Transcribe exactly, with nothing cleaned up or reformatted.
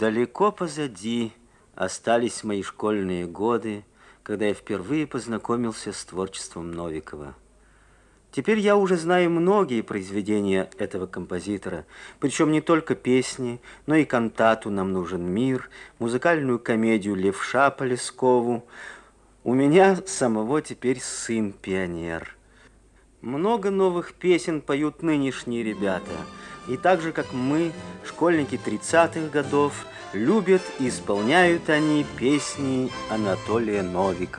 Далеко позади остались мои школьные годы, когда я впервые познакомился с творчеством Новикова. Теперь я уже знаю многие произведения этого композитора, причем не только песни, но и кантату «Нам нужен мир», музыкальную комедию «Левша» по Лескову. У меня самого теперь сын пионер. Много новых песен поют нынешние ребята. И так же, как мы, школьники тридцатых годов, любят и исполняют они песни Анатолия Новикова.